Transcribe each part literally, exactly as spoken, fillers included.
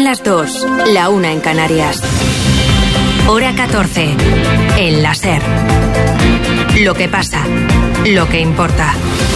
las dos, la una en Canarias. Hora catorce, en la SER. Lo que pasa, lo que importa.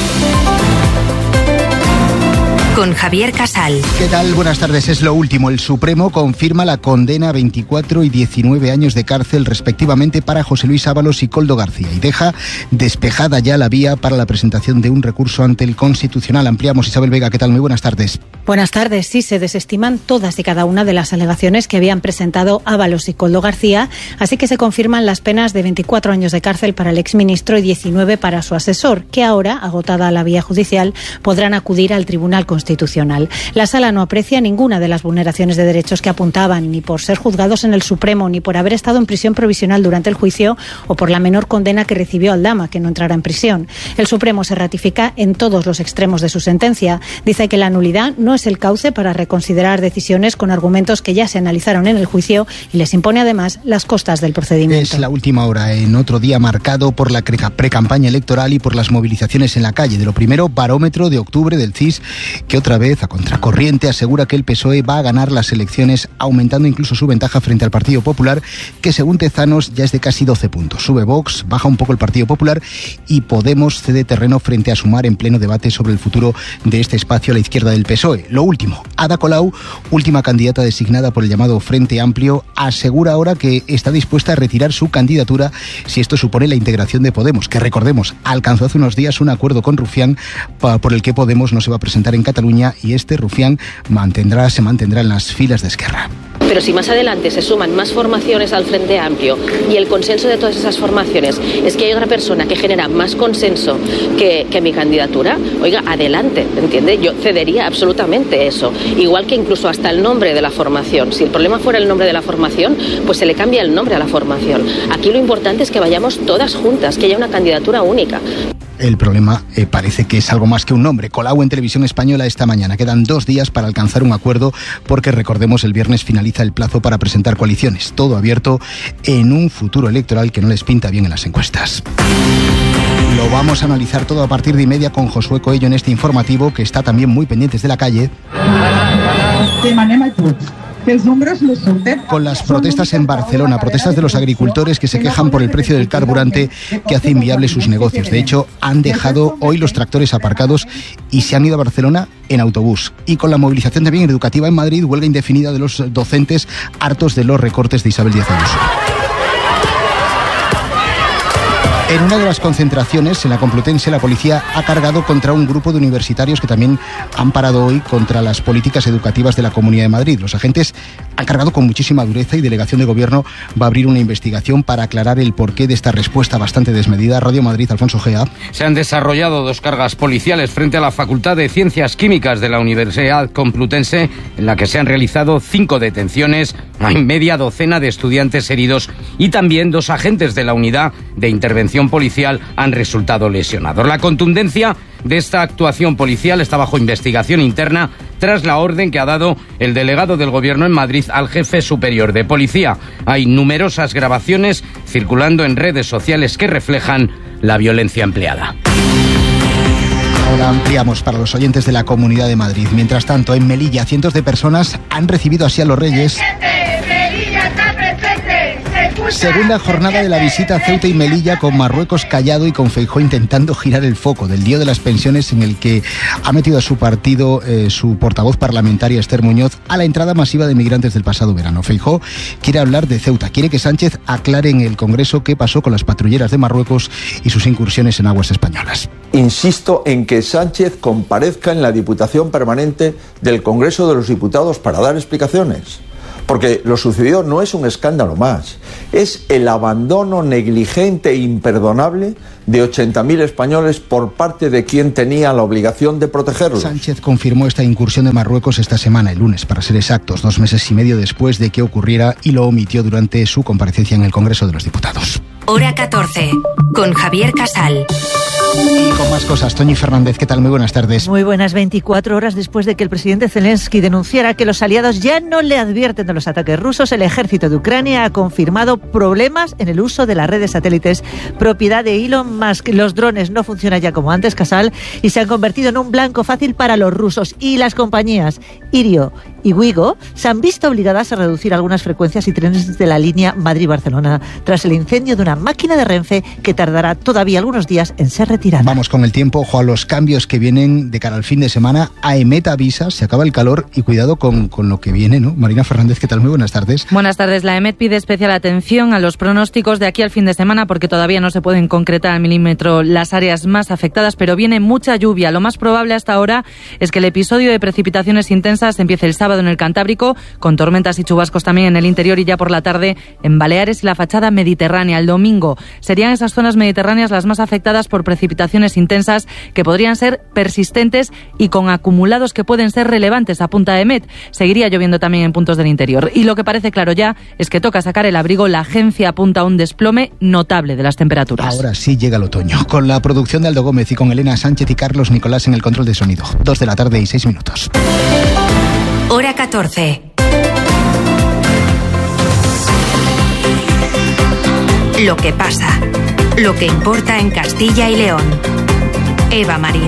Con Javier Casal. ¿Qué tal? Buenas tardes. Es lo último. El Supremo confirma la condena a veinticuatro y diecinueve años de cárcel respectivamente para José Luis Ábalos y Koldo García y deja despejada ya la vía para la presentación de un recurso ante el Constitucional. Ampliamos. Isabel Vega, ¿qué tal? Muy buenas tardes. Buenas tardes. Sí, se desestiman todas y cada una de las alegaciones que habían presentado Ábalos y Koldo García, así que se confirman las penas de veinticuatro años de cárcel para el exministro y diecinueve para su asesor, que ahora, agotada la vía judicial, podrán acudir al Tribunal Constitucional. Constitucional. La Sala no aprecia ninguna de las vulneraciones de derechos que apuntaban, ni por ser juzgados en el Supremo, ni por haber estado en prisión provisional durante el juicio o por la menor condena que recibió Aldama, que no entrará en prisión. El Supremo se ratifica en todos los extremos de su sentencia. Dice que la nulidad no es el cauce para reconsiderar decisiones con argumentos que ya se analizaron en el juicio y les impone además las costas del procedimiento. Es la última hora, en otro día marcado por la precampaña electoral y por las movilizaciones en la calle. De lo primero, barómetro de octubre del C I S, que otra vez, a contracorriente, asegura que el P S O E va a ganar las elecciones, aumentando incluso su ventaja frente al Partido Popular, que según Tezanos ya es de casi doce puntos. Sube Vox, baja un poco el Partido Popular y Podemos cede terreno frente a Sumar en pleno debate sobre el futuro de este espacio a la izquierda del P S O E. Lo último, Ada Colau, última candidata designada por el llamado Frente Amplio, asegura ahora que está dispuesta a retirar su candidatura si esto supone la integración de Podemos, que recordemos, alcanzó hace unos días un acuerdo con Rufián por el que Podemos no se va a presentar en Cataluña y este Rufián mantendrá, se mantendrá en las filas de Esquerra. Pero si más adelante se suman más formaciones al Frente Amplio y el consenso de todas esas formaciones es que hay otra persona que genera más consenso que, que mi candidatura, oiga, adelante, ¿entiende? Yo cedería absolutamente eso. Igual que incluso hasta el nombre de la formación. Si el problema fuera el nombre de la formación, pues se le cambia el nombre a la formación. Aquí lo importante es que vayamos todas juntas, que haya una candidatura única. El problema eh, parece que es algo más que un nombre. Colau en Televisión Española esta mañana. Quedan dos días para alcanzar un acuerdo porque, recordemos, el viernes finaliza el plazo para presentar coaliciones. Todo abierto en un futuro electoral que no les pinta bien en las encuestas. Lo vamos a analizar todo a partir de y media con Josué Coello en este informativo, que está también muy pendientes de la calle. Con las protestas en Barcelona, protestas de los agricultores que se quejan por el precio del carburante que hace inviable sus negocios. De hecho, han dejado hoy los tractores aparcados y se han ido a Barcelona en autobús. Y con la movilización también educativa en Madrid, huelga indefinida de los docentes hartos de los recortes de Isabel Díaz Ayuso. En una de las concentraciones, en la Complutense, la policía ha cargado contra un grupo de universitarios que también han parado hoy contra las políticas educativas de la Comunidad de Madrid. Los agentes han cargado con muchísima dureza y Delegación de Gobierno va a abrir una investigación para aclarar el porqué de esta respuesta bastante desmedida. Radio Madrid, Alfonso Gea. Se han desarrollado dos cargas policiales frente a la Facultad de Ciencias Químicas de la Universidad Complutense, en la que se han realizado cinco detenciones, hay media docena de estudiantes heridos y también dos agentes de la Unidad de Intervención Policial han resultado lesionados. La contundencia de esta actuación policial está bajo investigación interna tras la orden que ha dado el delegado del Gobierno en Madrid al jefe superior de policía. Hay numerosas grabaciones circulando en redes sociales que reflejan la violencia empleada. Ahora ampliamos para los oyentes de la Comunidad de Madrid. Mientras tanto, en Melilla, cientos de personas han recibido así a los Reyes. Segunda jornada de la visita a Ceuta y Melilla, con Marruecos callado y con Feijóo intentando girar el foco del lío de las pensiones, en el que ha metido a su partido eh, su portavoz parlamentaria Esther Muñoz a la entrada masiva de migrantes del pasado verano. Feijóo quiere hablar de Ceuta, quiere que Sánchez aclare en el Congreso qué pasó con las patrulleras de Marruecos y sus incursiones en aguas españolas. Insisto en que Sánchez comparezca en la Diputación Permanente del Congreso de los Diputados para dar explicaciones. Porque lo sucedido no es un escándalo más, es el abandono negligente e imperdonable de ochenta mil españoles por parte de quien tenía la obligación de protegerlos. Sánchez confirmó esta incursión de Marruecos esta semana, el lunes, para ser exactos, dos meses y medio después de que ocurriera, y lo omitió durante su comparecencia en el Congreso de los Diputados. Hora catorce, con Javier Casal. Y con más cosas, Toñi Fernández, ¿qué tal? Muy buenas tardes. Muy buenas. Veinticuatro horas después de que el presidente Zelensky denunciara que los aliados ya no le advierten de los ataques rusos, el ejército de Ucrania ha confirmado problemas en el uso de las redes satélites propiedad de Elon Musk. Los drones no funcionan ya como antes, Casal, y se han convertido en un blanco fácil para los rusos. Y las compañías Irio y Wigo se han visto obligadas a reducir algunas frecuencias y trenes de la línea Madrid-Barcelona tras el incendio de una máquina de Renfe que tardará todavía algunos días en ser retirada. Vamos con el tiempo, ojo a los cambios que vienen de cara al fin de semana. AEMET avisa, se acaba el calor y cuidado con, con lo que viene, ¿no? Marina Fernández, ¿qué tal? Muy buenas tardes. Buenas tardes. La AEMET pide especial atención a los pronósticos de aquí al fin de semana porque todavía no se pueden concretar al milímetro las áreas más afectadas, pero viene mucha lluvia. Lo más probable hasta ahora es que el episodio de precipitaciones intensas empiece el sábado en el Cantábrico, con tormentas y chubascos también en el interior y ya por la tarde en Baleares y la fachada mediterránea. El domingo serían esas zonas mediterráneas las más afectadas por precipitaciones intensas que podrían ser persistentes y con acumulados que pueden ser relevantes, apunta AEMET. Seguiría lloviendo también en puntos del interior. Y lo que parece claro ya es que toca sacar el abrigo. La agencia apunta a un desplome notable de las temperaturas. Ahora sí llega el otoño. Con la producción de Aldo Gómez y con Elena Sánchez y Carlos Nicolás en el control de sonido. Dos de la tarde y seis minutos. Hora catorce. Lo que pasa. Lo que importa en Castilla y León. Eva Marín.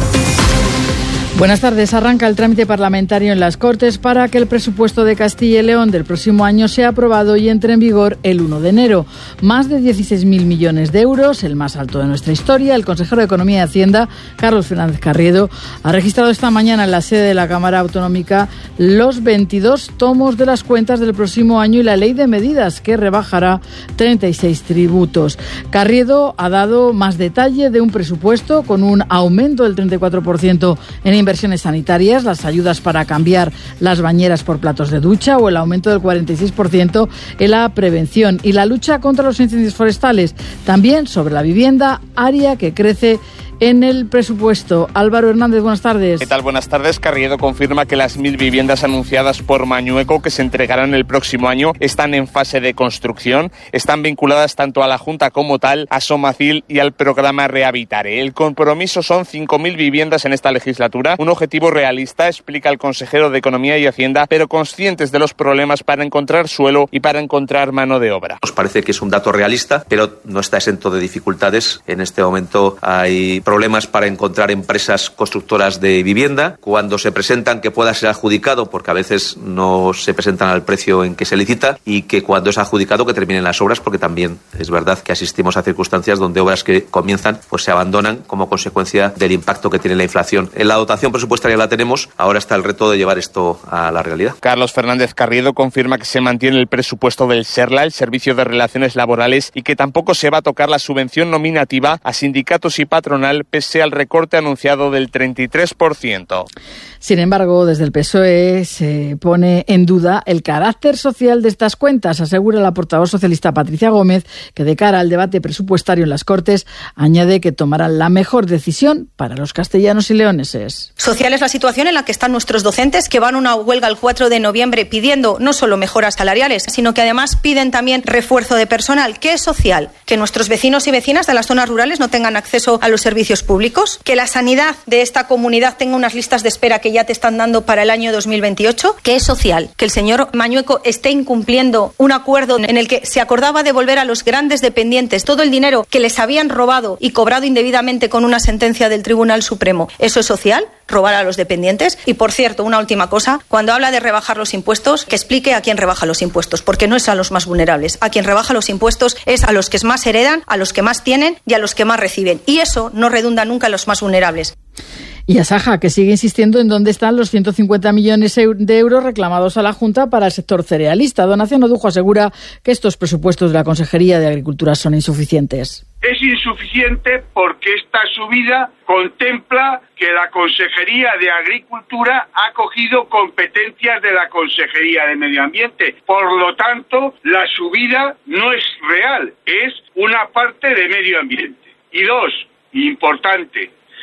Buenas tardes. Arranca el trámite parlamentario en las Cortes para que el presupuesto de Castilla y León del próximo año sea aprobado y entre en vigor el uno de enero. Más de dieciséis mil millones de euros, el más alto de nuestra historia. El consejero de Economía y Hacienda, Carlos Fernández Carriedo, ha registrado esta mañana en la sede de la Cámara Autonómica los veintidós tomos de las cuentas del próximo año y la ley de medidas que rebajará treinta y seis tributos. Carriedo ha dado más detalle de un presupuesto con un aumento del treinta y cuatro por ciento en inversiones sanitarias, las ayudas para cambiar las bañeras por platos de ducha o el aumento del cuarenta y seis por ciento en la prevención y la lucha contra los incendios forestales. También sobre la vivienda, área que crece en el presupuesto. Álvaro Hernández, buenas tardes. ¿Qué tal? Buenas tardes. Carriedo confirma que las mil viviendas anunciadas por Mañueco que se entregarán el próximo año están en fase de construcción. Están vinculadas tanto a la Junta como tal, a Somacil y al programa Rehabitare. El compromiso son cinco mil viviendas en esta legislatura. Un objetivo realista, explica el consejero de Economía y Hacienda, pero conscientes de los problemas para encontrar suelo y para encontrar mano de obra. Nos parece que es un dato realista, pero no está exento de dificultades. En este momento hay problemas para encontrar empresas constructoras de vivienda. Cuando se presentan, que pueda ser adjudicado, porque a veces no se presentan al precio en que se licita, y que cuando es adjudicado que terminen las obras, porque también es verdad que asistimos a circunstancias donde obras que comienzan pues se abandonan como consecuencia del impacto que tiene la inflación. En la dotación presupuestaria la tenemos, ahora está el reto de llevar esto a la realidad. Carlos Fernández Carriedo confirma que se mantiene el presupuesto del SERLA, el Servicio de Relaciones Laborales, y que tampoco se va a tocar la subvención nominativa a sindicatos y patronal pese al recorte anunciado del treinta y tres por ciento. Sin embargo, desde el P S O E se pone en duda el carácter social de estas cuentas, asegura la portavoz socialista Patricia Gómez, que de cara al debate presupuestario en las Cortes añade que tomarán la mejor decisión para los castellanos y leoneses. Social es la situación en la que están nuestros docentes, que van a una huelga el cuatro de noviembre pidiendo no solo mejoras salariales, sino que además piden también refuerzo de personal. ¿Qué es social? Que nuestros vecinos y vecinas de las zonas rurales no tengan acceso a los servicios públicos, que la sanidad de esta comunidad tenga unas listas de espera que ya te están dando para el año dos mil veintiocho. ¿Qué es social? Que el señor Mañueco esté incumpliendo un acuerdo en el que se acordaba devolver a los grandes dependientes todo el dinero que les habían robado y cobrado indebidamente con una sentencia del Tribunal Supremo. ¿Eso es social? ¿Robar a los dependientes? Y por cierto, una última cosa, cuando habla de rebajar los impuestos, que explique a quién rebaja los impuestos, porque no es a los más vulnerables. A quien rebaja los impuestos es a los que más heredan, a los que más tienen y a los que más reciben. Y eso no redunda nunca en los más vulnerables. Y Asaja, que sigue insistiendo en dónde están los ciento cincuenta millones de euros reclamados a la Junta para el sector cerealista. Donación Odujo asegura que estos presupuestos de la Consejería de Agricultura son insuficientes. Es insuficiente porque esta subida contempla que la Consejería de Agricultura ha cogido competencias de la Consejería de Medio Ambiente. Por lo tanto, la subida no es real, es una parte de medio ambiente. Y dos, importante,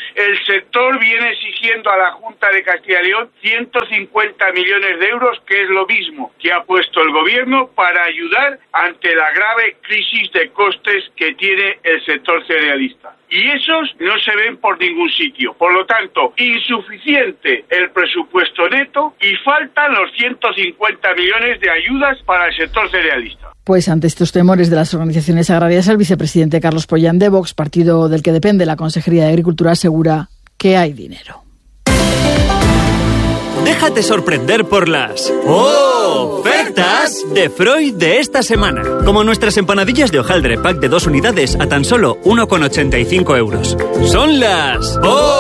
El sector viene exigiendo a la Junta de Castilla y León ciento cincuenta millones de euros, que es lo mismo que ha puesto el gobierno para ayudar ante la grave crisis de costes que tiene el sector cerealista. Y esos no se ven por ningún sitio. Por lo tanto, insuficiente el presupuesto neto y faltan los ciento cincuenta millones de ayudas para el sector cerealista. Pues ante estos temores de las organizaciones agrarias, el vicepresidente Carlos Pollán de Vox, partido del que depende la Consejería de Agricultura, asegura que hay dinero. Déjate sorprender por las ofertas de Freud de esta semana. Como nuestras empanadillas de hojaldre pack de dos unidades a tan solo uno con ochenta y cinco euros. Son las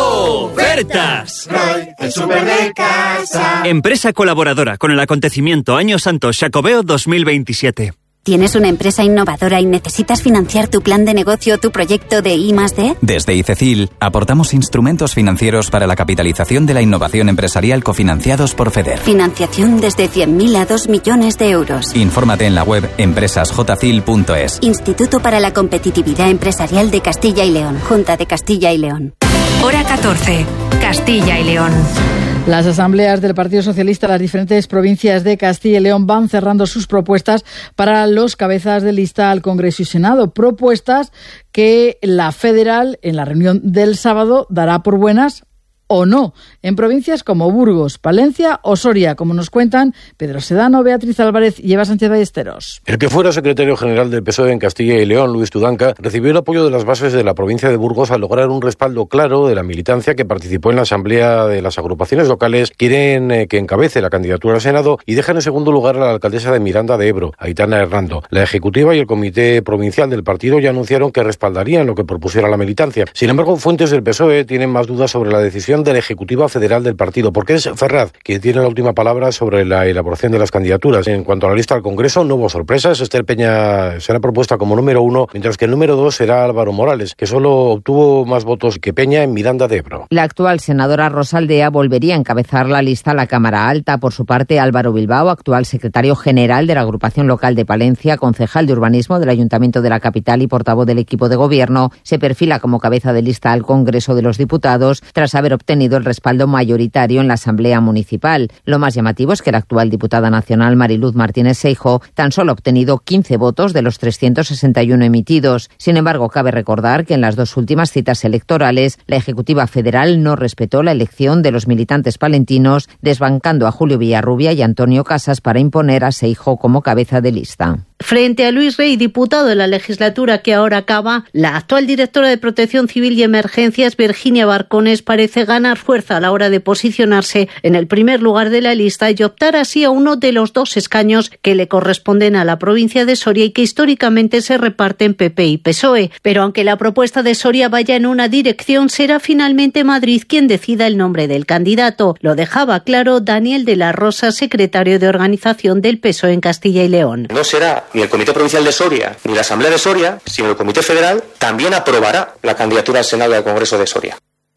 ofertas. Freud, el súper de casa. Empresa colaboradora con el acontecimiento Año Santo Xacobeo dos mil veintisiete. ¿Tienes una empresa innovadora y necesitas financiar tu plan de negocio o tu proyecto de I más D? Desde ICECIL aportamos instrumentos financieros para la capitalización de la innovación empresarial cofinanciados por FEDER. Financiación desde cien mil a dos millones de euros. Infórmate en la web empresas j cil punto es. Instituto para la Competitividad Empresarial de Castilla y León. Junta de Castilla y León. Hora catorce. Castilla y León. Las asambleas del Partido Socialista en las diferentes provincias de Castilla y León van cerrando sus propuestas para los cabezas de lista al Congreso y Senado. Propuestas que la federal, en la reunión del sábado, dará por buenas o no, en provincias como Burgos, Palencia o Soria, como nos cuentan Pedro Sedano, Beatriz Álvarez y Eva Sánchez Ballesteros. El que fuera secretario general del P S O E en Castilla y León, Luis Tudanca, recibió el apoyo de las bases de la provincia de Burgos al lograr un respaldo claro de la militancia que participó en la asamblea de las agrupaciones locales. Quieren eh, que encabece la candidatura al Senado y dejan en segundo lugar a la alcaldesa de Miranda de Ebro, Aitana Hernando. La ejecutiva y el comité provincial del partido ya anunciaron que respaldarían lo que propusiera la militancia. Sin embargo, fuentes del P S O E tienen más dudas sobre la decisión de la ejecutiva federal del partido, porque es Ferraz quien tiene la última palabra sobre la elaboración de las candidaturas. En cuanto a la lista al Congreso, no hubo sorpresas. Esther Peña será propuesta como número uno, mientras que el número dos será Álvaro Morales, que solo obtuvo más votos que Peña en Miranda de Ebro. La actual senadora Rosa Aldea volvería a encabezar la lista a la Cámara Alta. Por su parte, Álvaro Bilbao, actual secretario general de la agrupación local de Palencia, concejal de urbanismo del Ayuntamiento de la capital y portavoz del equipo de gobierno, se perfila como cabeza de lista al Congreso de los Diputados tras haber obtenido el respaldo mayoritario en la Asamblea Municipal. Lo más llamativo es que la actual diputada nacional Mariluz Martínez Seijo tan solo ha obtenido quince votos de los trescientos sesenta y uno emitidos. Sin embargo, cabe recordar que en las dos últimas citas electorales la Ejecutiva Federal no respetó la elección de los militantes palentinos, desbancando a Julio Villarrubia y Antonio Casas para imponer a Seijo como cabeza de lista. Frente a Luis Rey, diputado de la legislatura que ahora acaba, la actual directora de Protección Civil y Emergencias, Virginia Barcones, parece ganar fuerza a la hora de posicionarse en el primer lugar de la lista y optar así a uno de los dos escaños que le corresponden a la provincia de Soria y que históricamente se reparten P P y P S O E. Pero aunque la propuesta de Soria vaya en una dirección, será finalmente Madrid quien decida el nombre del candidato. Lo dejaba claro Daniel de la Rosa, secretario de organización del P S O E en Castilla y León. No será ni el Comité Provincial de Soria ni la Asamblea de Soria, sino el Comité Federal también aprobará la candidatura al Senado y al Congreso de Soria.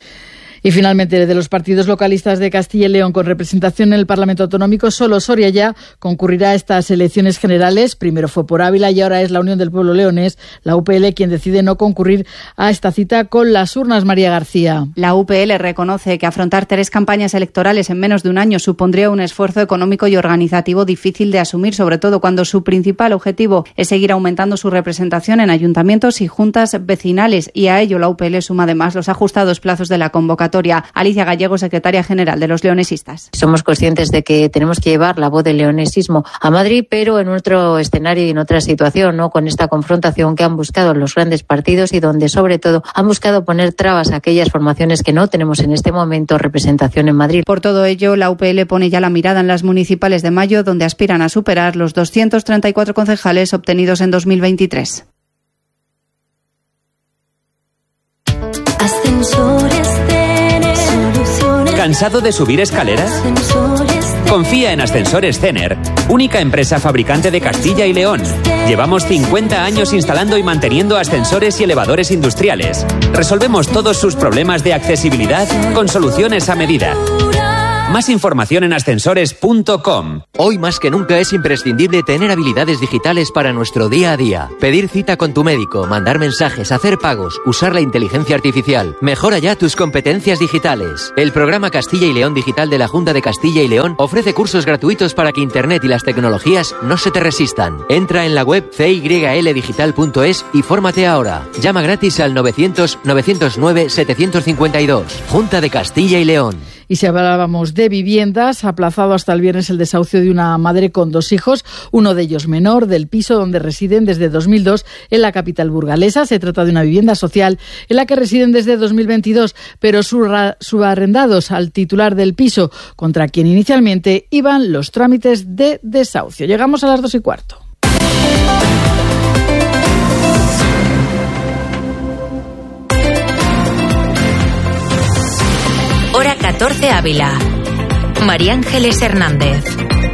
Y finalmente, de los partidos localistas de Castilla y León con representación en el Parlamento Autonómico, solo Soria ya concurrirá a estas elecciones generales. Primero fue por Ávila y ahora es la Unión del Pueblo Leonés, la U P L, quien decide no concurrir a esta cita con las urnas. María García. La U P L reconoce que afrontar tres campañas electorales en menos de un año supondría un esfuerzo económico y organizativo difícil de asumir, sobre todo cuando su principal objetivo es seguir aumentando su representación en ayuntamientos y juntas vecinales. Y a ello la U P L suma además los ajustados plazos de la convocatoria. Alicia Gallego, secretaria general de los leonesistas. Somos conscientes de que tenemos que llevar la voz del leonesismo a Madrid, pero en otro escenario y en otra situación, ¿no? Con esta confrontación que han buscado los grandes partidos y donde, sobre todo, han buscado poner trabas a aquellas formaciones que no tenemos en este momento representación en Madrid. Por todo ello, la U P L pone ya la mirada en las municipales de mayo, donde aspiran a superar los doscientos treinta y cuatro concejales obtenidos en dos mil veintitrés. Ascensores. ¿Cansado de subir escaleras? Confía en Ascensores Cener, única empresa fabricante de Castilla y León. Llevamos cincuenta años instalando y manteniendo ascensores y elevadores industriales. Resolvemos todos sus problemas de accesibilidad con soluciones a medida. Más información en ascensores punto com. Hoy más que nunca es imprescindible tener habilidades digitales para nuestro día a día. Pedir cita con tu médico, mandar mensajes, hacer pagos, usar la inteligencia artificial. Mejora ya tus competencias digitales. El programa Castilla y León Digital de la Junta de Castilla y León ofrece cursos gratuitos para que Internet y las tecnologías no se te resistan. Entra en la web c y l digital punto es y fórmate ahora. Llama gratis al novecientos, novecientos nueve, setecientos cincuenta y dos. Junta de Castilla y León. Y si hablábamos de viviendas, aplazado hasta el viernes el desahucio de una madre con dos hijos, uno de ellos menor, del piso donde residen desde dos mil dos en la capital burgalesa. Se trata de una vivienda social en la que residen desde dos mil veintidós, pero subarrendados al titular del piso, contra quien inicialmente iban los trámites de desahucio. Llegamos a las dos y cuarto. Hora catorce Ávila. María Ángeles Hernández.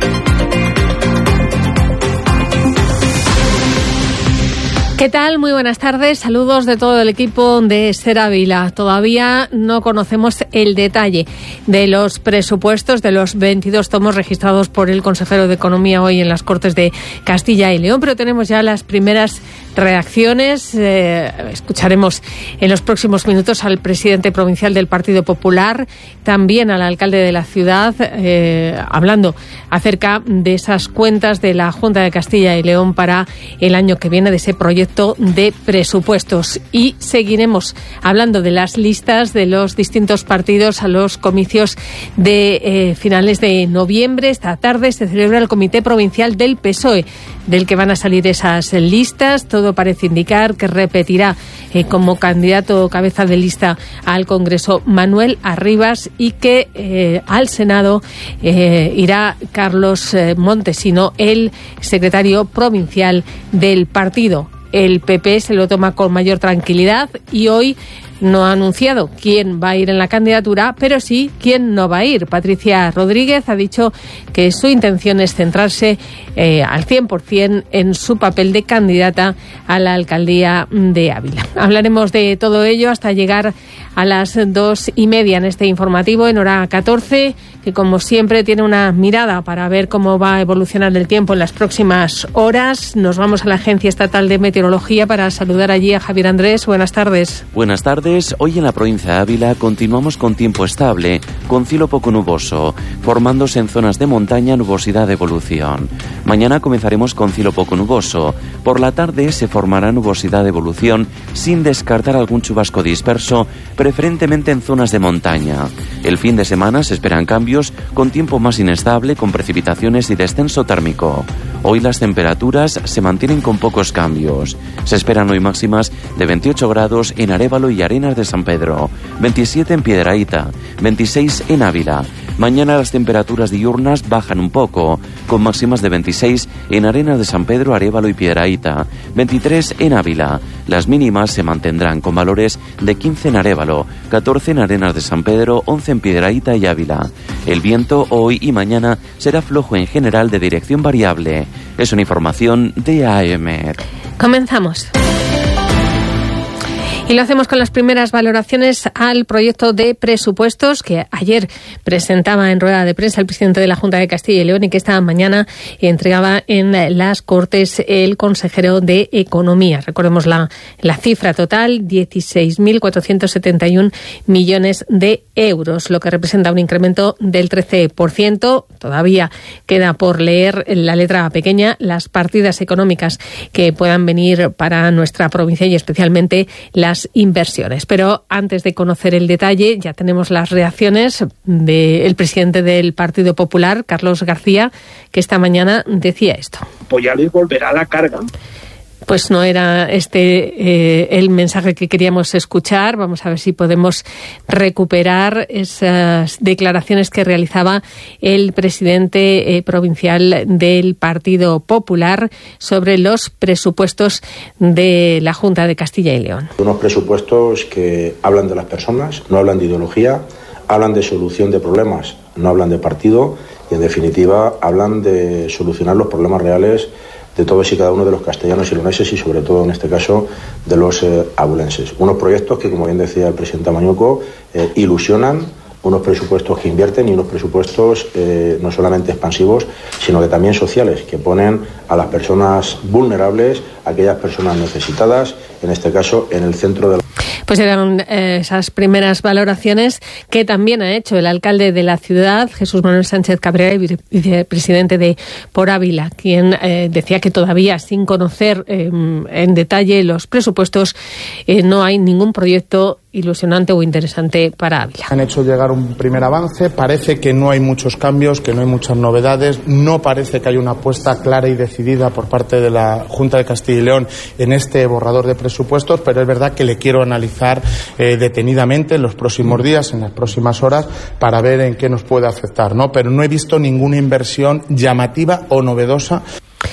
¿Qué tal? Muy buenas tardes. Saludos de todo el equipo de Ser Ávila. Todavía no conocemos el detalle de los presupuestos de los veintidós tomos registrados por el consejero de Economía hoy en las Cortes de Castilla y León, pero tenemos ya las primeras reacciones. Eh, escucharemos en los próximos minutos al presidente provincial del Partido Popular, también al alcalde de la ciudad, eh, hablando acerca de esas cuentas de la Junta de Castilla y León para el año que viene, de ese proyecto de presupuestos. Y seguiremos hablando de las listas de los distintos partidos a los comicios de eh, finales de noviembre. Esta tarde se celebra el Comité Provincial del P S O E, del que van a salir esas listas. Todo parece indicar que repetirá eh, como candidato cabeza de lista al Congreso Manuel Arribas y que eh, al Senado eh, irá Carlos eh, Montesino, el secretario provincial del partido. El P P se lo toma con mayor tranquilidad y hoy no ha anunciado quién va a ir en la candidatura, pero sí quién no va a ir. Patricia Rodríguez ha dicho que su intención es centrarse eh, al cien por ciento en su papel de candidata a la alcaldía de Ávila. Hablaremos de todo ello hasta llegar a las dos y media en este informativo, en hora catorce, que como siempre tiene una mirada para ver cómo va a evolucionar el tiempo en las próximas horas. Nos vamos a la Agencia Estatal de Meteorología para saludar allí a Javier Andrés. Buenas tardes. Buenas tardes. Hoy en la provincia de Ávila continuamos con tiempo estable, con cielo poco nuboso, formándose en zonas de montaña nubosidad de evolución. Mañana comenzaremos con cielo poco nuboso. Por la tarde se formará nubosidad de evolución, sin descartar algún chubasco disperso, preferentemente en zonas de montaña. El fin de semana se esperan cambios, con tiempo más inestable, con precipitaciones y descenso térmico. Hoy las temperaturas se mantienen con pocos cambios. Se esperan hoy máximas de veintiocho grados en Arévalo y Arenas de San Pedro, veintisiete en Piedrahíta, veintiséis en Ávila. Mañana las temperaturas diurnas bajan un poco, con máximas de veintiséis en Arenas de San Pedro, Arévalo y Piedrahíta, veintitrés en Ávila. Las mínimas se mantendrán con valores de quince en Arévalo, catorce en Arenas de San Pedro, once en Piedrahíta y Ávila. El viento hoy y mañana será flojo en general, de dirección variable. Es una información de A M. Comenzamos. Y lo hacemos con las primeras valoraciones al proyecto de presupuestos que ayer presentaba en rueda de prensa el presidente de la Junta de Castilla y León y que esta mañana entregaba en las Cortes el consejero de Economía. Recordemos la, la cifra total, dieciséis mil cuatrocientos setenta y uno millones de euros, lo que representa un incremento del trece por ciento. Todavía queda por leer la letra pequeña las partidas económicas que puedan venir para nuestra provincia y especialmente las inversiones. Pero antes de conocer el detalle, ya tenemos las reacciones del presidente del Partido Popular, Carlos García, que esta mañana decía esto. Apoyar y volver a la carga. Pues no era este eh, el mensaje que queríamos escuchar. Vamos a ver si podemos recuperar esas declaraciones que realizaba el presidente eh, provincial del Partido Popular sobre los presupuestos de la Junta de Castilla y León. Unos presupuestos que hablan de las personas, no hablan de ideología, hablan de solución de problemas, no hablan de partido y, en definitiva, hablan de solucionar los problemas reales de todos y cada uno de los castellanos y leoneses y, sobre todo, en este caso, de los eh, abulenses. Unos proyectos que, como bien decía el presidente Mañueco, eh, ilusionan unos presupuestos que invierten y unos presupuestos eh, no solamente expansivos, sino que también sociales, que ponen a las personas vulnerables, a aquellas personas necesitadas, en este caso, en el centro de la... Pues eran eh, esas primeras valoraciones que también ha hecho el alcalde de la ciudad, Jesús Manuel Sánchez Cabrera, y vicepresidente de Por Ávila, quien eh, decía que todavía, sin conocer eh, en detalle los presupuestos, eh, no hay ningún proyecto ilusionante o interesante para Ávila. Han hecho llegar un primer avance, parece que no hay muchos cambios, que no hay muchas novedades, no parece que haya una apuesta clara y decidida por parte de la Junta de Castilla y León en este borrador de presupuestos, pero es verdad que le quiero analizar eh, detenidamente en los próximos días, en las próximas horas, para ver en qué nos puede afectar, ¿no? Pero no he visto ninguna inversión llamativa o novedosa.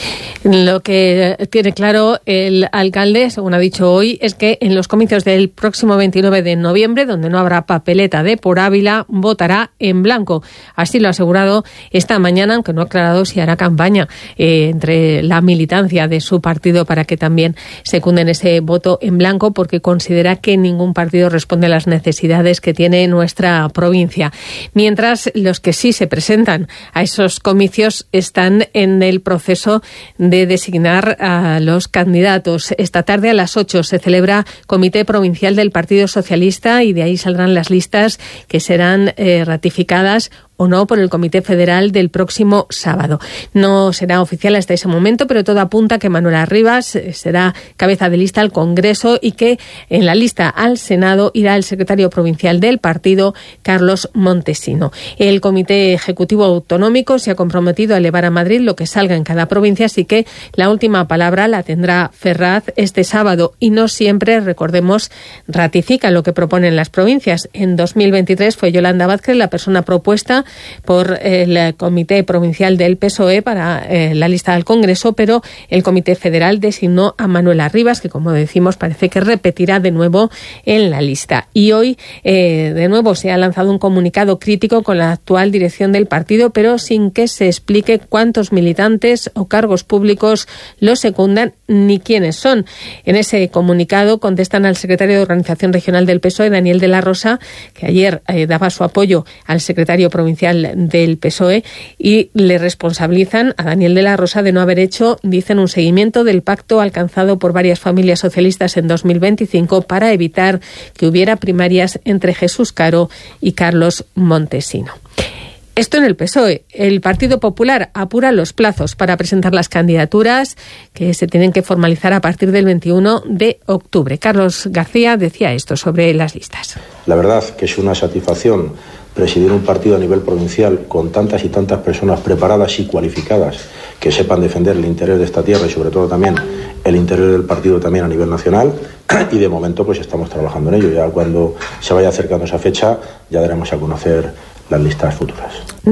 Lo que tiene claro el alcalde, según ha dicho hoy, es que en los comicios del próximo veintinueve de noviembre, donde no habrá papeleta de Por Ávila, votará en blanco. Así lo ha asegurado esta mañana, aunque no ha aclarado si hará campaña eh, entre la militancia de su partido para que también secunden ese voto en blanco, porque considera que ningún partido responde a las necesidades que tiene nuestra provincia. Mientras, los que sí se presentan a esos comicios están en el proceso de designar a los candidatos. Esta tarde a las ocho se celebra Comité Provincial del Partido Socialista y de ahí saldrán las listas que serán eh, ratificadas o no por el Comité Federal del próximo sábado. No será oficial hasta ese momento, pero todo apunta a que Manuel Arribas será cabeza de lista al Congreso y que en la lista al Senado irá el secretario provincial del partido, Carlos Montesino. El Comité Ejecutivo Autonómico se ha comprometido a elevar a Madrid lo que salga en cada provincia, así que la última palabra la tendrá Ferraz este sábado y no siempre, recordemos, ratifica lo que proponen las provincias. En dos mil veintitrés fue Yolanda Vázquez la persona propuesta por el Comité Provincial del P S O E para eh, la lista del Congreso, pero el Comité Federal designó a Manuel Arribas, que como decimos parece que repetirá de nuevo en la lista. Y hoy eh, de nuevo se ha lanzado un comunicado crítico con la actual dirección del partido, pero sin que se explique cuántos militantes o cargos públicos lo secundan ni quiénes son. En ese comunicado contestan al secretario de Organización Regional del P S O E, Daniel de la Rosa, que ayer eh, daba su apoyo al secretario provincial del P S O E, y le responsabilizan a Daniel de la Rosa de no haber hecho, dicen, un seguimiento del pacto alcanzado por varias familias socialistas en dos mil veinticinco para evitar que hubiera primarias entre Jesús Caro y Carlos Montesino. Esto en el P S O E. El Partido Popular apura los plazos para presentar las candidaturas que se tienen que formalizar a partir del veintiuno de octubre. Carlos García decía esto sobre las listas. La verdad que es una satisfacción presidir un partido a nivel provincial con tantas y tantas personas preparadas y cualificadas que sepan defender el interés de esta tierra y sobre todo también el interés del partido también a nivel nacional, y de momento pues estamos trabajando en ello. Ya cuando se vaya acercando esa fecha ya daremos a conocer las listas futuras.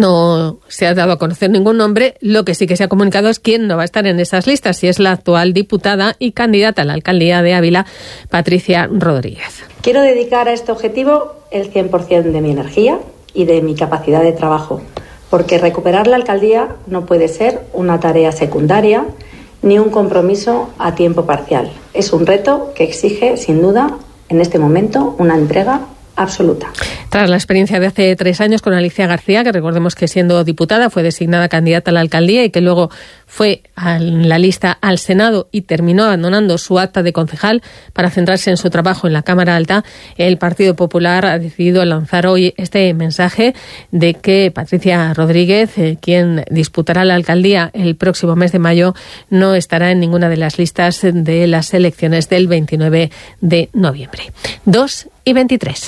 No se ha dado a conocer ningún nombre. Lo que sí que se ha comunicado es quién no va a estar en esas listas, y es la actual diputada y candidata a la alcaldía de Ávila, Patricia Rodríguez. Quiero dedicar a este objetivo el cien por ciento de mi energía y de mi capacidad de trabajo, porque recuperar la alcaldía no puede ser una tarea secundaria ni un compromiso a tiempo parcial. Es un reto que exige, sin duda, en este momento, una entrega absoluta. Tras la experiencia de hace tres años con Alicia García, que recordemos que siendo diputada fue designada candidata a la alcaldía y que luego fue en la lista al Senado y terminó abandonando su acta de concejal para centrarse en su trabajo en la Cámara Alta, el Partido Popular ha decidido lanzar hoy este mensaje de que Patricia Rodríguez, eh, quien disputará la alcaldía el próximo mes de mayo, no estará en ninguna de las listas de las elecciones del veintinueve de noviembre. dos y veintitrés.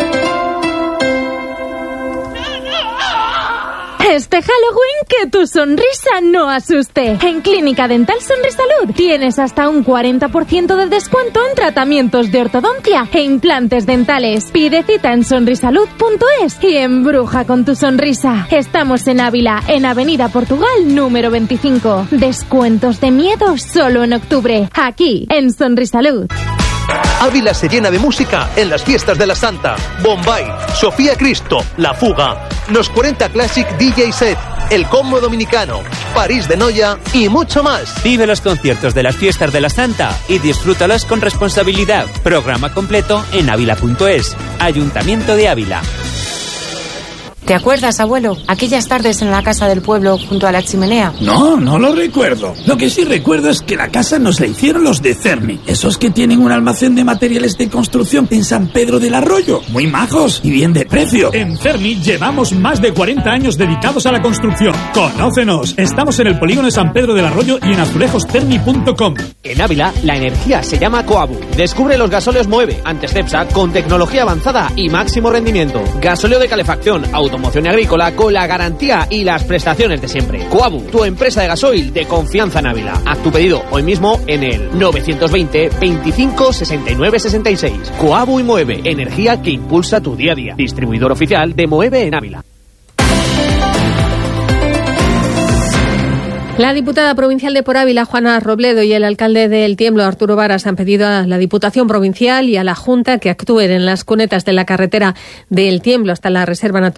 Este Halloween que tu sonrisa no asuste. En Clínica Dental Sonrisalud tienes hasta un cuarenta por ciento de descuento en tratamientos de ortodoncia e implantes dentales. Pide cita en sonrisalud punto es y embruja con tu sonrisa. Estamos en Ávila, en Avenida Portugal número veinticinco. Descuentos de miedo solo en octubre. Aquí, en Sonrisalud. Ávila se llena de música en las fiestas de la Santa. Bombay, Sofía Cristo, La Fuga, Los cuarenta Classic D J Set, El Combo Dominicano, París de Noia y mucho más. Vive los conciertos de las fiestas de la Santa y disfrútalos con responsabilidad. Programa completo en ávila punto es. Ayuntamiento de Ávila. ¿Te acuerdas, abuelo? Aquellas tardes en la casa del pueblo junto a la chimenea. No, no lo recuerdo. Lo que sí recuerdo es que la casa nos la hicieron los de Cermi. Esos que tienen un almacén de materiales de construcción en San Pedro del Arroyo. Muy majos y bien de precio. En Cermi llevamos más de cuarenta años dedicados a la construcción. ¡Conócenos! Estamos en el polígono de San Pedro del Arroyo y en azulejoscermi punto com. En Ávila, la energía se llama Coabu. Descubre los gasóleos Moeve, antes Cepsa, con tecnología avanzada y máximo rendimiento. Gasóleo de calefacción, automoción y agrícola con la garantía y las prestaciones de siempre. Coabu, tu empresa de gasoil de confianza en Ávila. Haz tu pedido hoy mismo en el novecientos veinte, veinticinco, sesenta y nueve, sesenta y seis. Coabu y Moeve, energía que impulsa tu día a día. Distribuidor oficial de Moeve en Ávila. La diputada provincial de Por Ávila, Juana Robledo, y el alcalde de El Tiemblo, Arturo Varas, han pedido a la Diputación Provincial y a la Junta que actúen en las cunetas de la carretera de El Tiemblo hasta la Reserva Natural